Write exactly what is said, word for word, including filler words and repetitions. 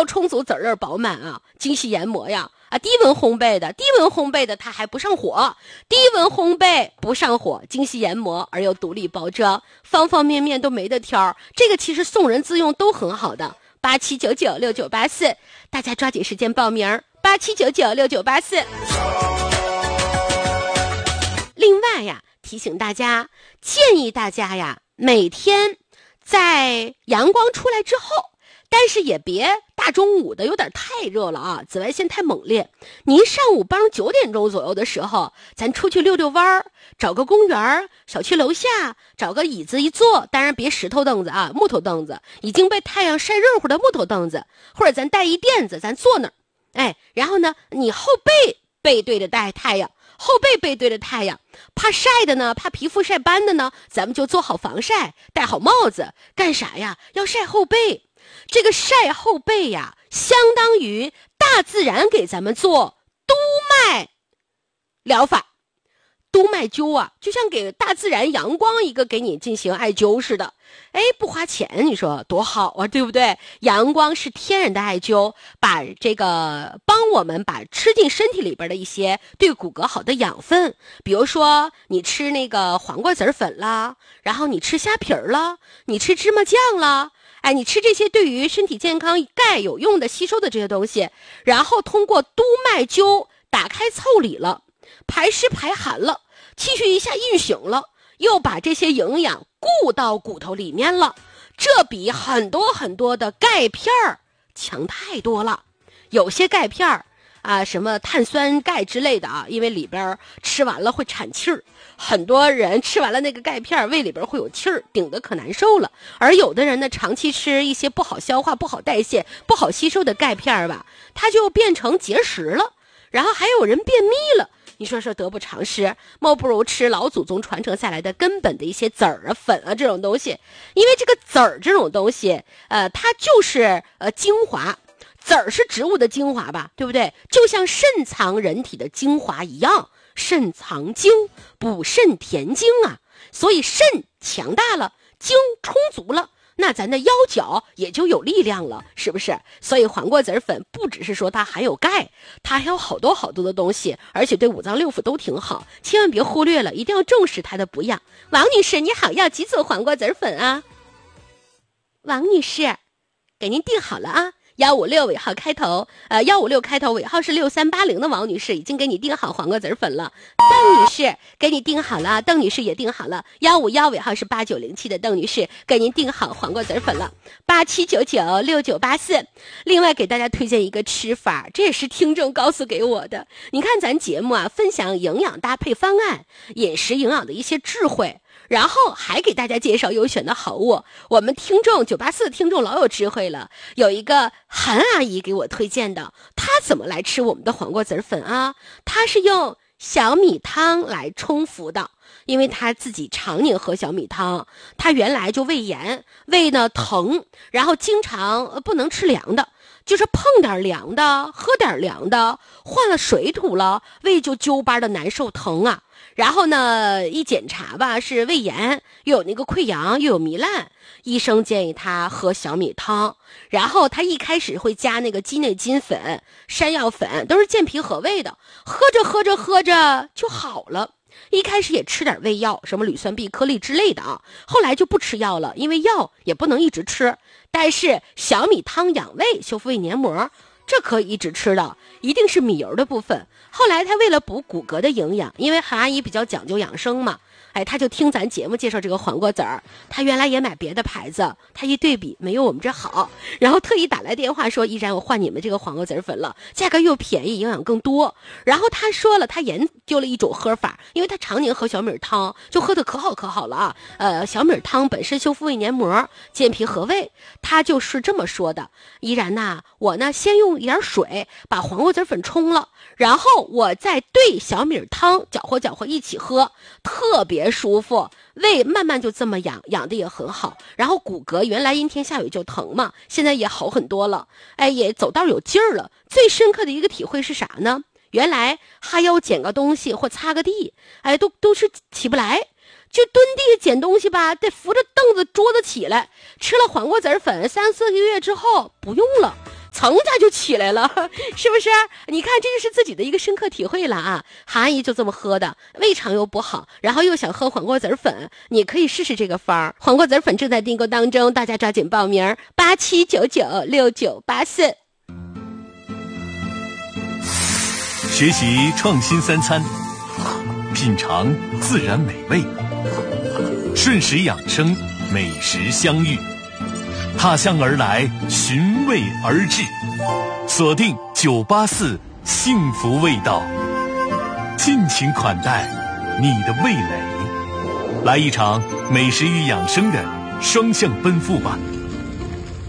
料充足，籽粒饱满啊，精细研磨呀。啊，低温烘焙的，低温烘焙的它还不上火，低温烘焙不上火，精细研磨而又独立包装，方方面面都没得挑。这个其实送人自用都很好的。八七九九六九八四，大家抓紧时间报名。八七九九六九八四。另外呀，提醒大家，建议大家呀，每天在阳光出来之后。但是也别大中午的有点太热了啊，紫外线太猛烈。您上午帮九点钟左右的时候，咱出去溜溜弯儿，找个公园，小区楼下找个椅子一坐，当然别石头凳子啊，木头凳子，已经被太阳晒热乎的木头凳子，或者咱带一垫子，咱坐那儿。哎，然后呢，你后背背对着带太阳，后背背对着太阳，怕晒的呢，怕皮肤晒斑的呢，咱们就做好防晒，戴好帽子，干啥呀？要晒后背。这个晒后背呀，相当于大自然给咱们做督脉疗法。督脉灸啊，就像给大自然阳光一个给你进行艾灸似的。哎，不花钱，你说多好啊，对不对？阳光是天然的艾灸，把这个帮我们把吃进身体里边的一些对骨骼好的养分，比如说你吃那个黄瓜籽粉啦，然后你吃虾皮儿啦，你吃芝麻酱啦。哎，你吃这些对于身体健康钙有用的吸收的这些东西，然后通过督脉灸打开腠理了，排湿排寒了，气血一下运行了，又把这些营养固到骨头里面了，这比很多很多的钙片儿强太多了。有些钙片儿啊，什么碳酸钙之类的啊，因为里边吃完了会产气儿，很多人吃完了那个钙片，胃里边会有气儿，顶得可难受了。而有的人呢，长期吃一些不好消化、不好代谢、不好吸收的钙片吧，它就变成结石了。然后还有人便秘了，你说说得不偿失，莫不如吃老祖宗传承下来的根本的一些籽儿啊、粉啊这种东西，因为这个籽儿这种东西，呃，它就是呃精华。籽儿是植物的精华吧，对不对？就像肾藏人体的精华一样，肾藏精，补肾填精啊。所以肾强大了，精充足了，那咱的腰脚也就有力量了，是不是？所以黄瓜籽粉不只是说它含有钙，它还有好多好多的东西，而且对五脏六腑都挺好，千万别忽略了，一定要重视它的补养。王女士你好，要几组黄瓜籽粉啊？王女士，给您订好了啊。幺五六尾号开头，呃，幺五六开头尾号是六三八零的王女士已经给你订好黄瓜籽粉了。邓女士给你订好了，邓女士也订好了。幺五幺尾号是八九零七的邓女士给您订好黄瓜籽粉了。八七九九六九八四。另外给大家推荐一个吃法，这也是听众告诉给我的。你看咱节目啊，分享营养搭配方案，饮食营养的一些智慧。然后还给大家介绍优选的好物，我们听众九八四的听众老有智慧了，有一个韩阿姨给我推荐的，她怎么来吃我们的黄瓜籽粉啊？她是用小米汤来冲服的，因为她自己常年喝小米汤，她原来就胃炎，胃呢疼，然后经常不能吃凉的，就是碰点凉的，喝点凉的，换了水土了，胃就揪巴的难受疼啊。然后呢，一检查吧，是胃炎，又有那个溃疡，又有糜烂。医生建议他喝小米汤，然后他一开始会加那个鸡内金粉、山药粉，都是健脾和胃的。喝着喝着喝着就好了。一开始也吃点胃药，什么铝酸吡颗粒之类的啊，后来就不吃药了，因为药也不能一直吃。但是小米汤养胃、修复胃黏膜，这可以一直吃的，一定是米油的部分。后来他为了补骨骼的营养，因为韩阿姨比较讲究养生嘛，哎，他就听咱节目介绍这个黄瓜籽儿，他原来也买别的牌子，他一对比没有我们这好，然后特意打来电话说，依然我换你们这个黄瓜籽粉了，价格又便宜，营养更多。然后他说了，他研究了一种喝法，因为他常年喝小米汤，就喝的可好可好了啊。呃，小米汤本身修复胃黏膜、健脾和胃，他就是这么说的。依然呐，我呢先用一点水把黄瓜籽粉冲了，然后我再兑小米汤搅和搅和一起喝，特别舒服，胃慢慢就这么养，养的也很好。然后骨骼原来阴天下雨就疼嘛，现在也好很多了，哎，也走道有劲儿了。最深刻的一个体会是啥呢？原来哈腰捡个东西或擦个地，哎，都都是起不来，就蹲地捡东西吧，得扶着凳子桌子起来。吃了黄瓜籽粉三四个月之后不用了， 噌一下就起来了，是不是？你看这就是自己的一个深刻体会了啊。韩阿姨就这么喝的，胃肠又不好，然后又想喝黄瓜籽粉，你可以试试这个方儿。黄瓜籽粉正在订购当中，大家抓紧报名，八七九九六九八四。 学习创新三餐，品尝自然美味，顺时养生，美食相遇，踏香而来，寻味而至，锁定九八四幸福味道，尽情款待你的味蕾，来一场美食与养生的双向奔赴吧。